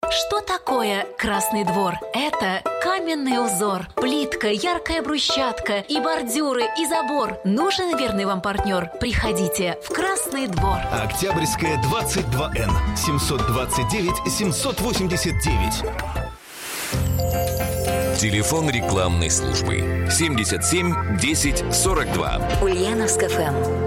Что такое Красный двор? Это каменный узор, плитка, яркая брусчатка и бордюры, и забор. Нужен верный вам партнер? Приходите в Красный двор. Октябрьская, 22Н, 729-789. Телефон рекламной службы 77 10 42. Ульяновск ФМ.